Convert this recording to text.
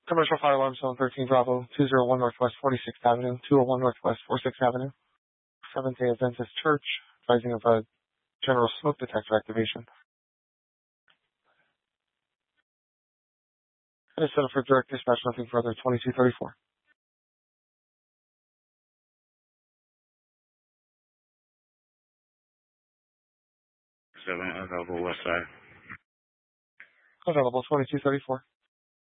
Commercial fire alarm zone 13 Bravo, 201 Northwest 46th Avenue, 201 Northwest 46th Avenue, Seventh-day Adventist Church, advising of a general smoke detector activation. And it's set up for direct dispatch, nothing further, 2234. 7 available west side. Available, 2234.